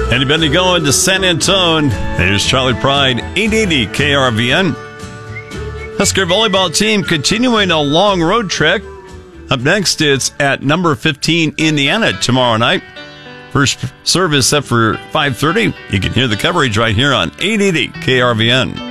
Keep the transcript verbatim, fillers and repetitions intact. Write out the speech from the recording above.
Anybody going to San Antone? There's Charlie Pride, eight eighty K R V N. Husker volleyball team continuing a long road trek. Up next, it's at number fifteen, Indiana, tomorrow night. First service set for five thirty. You can hear the coverage right here on eight eighty K R V N.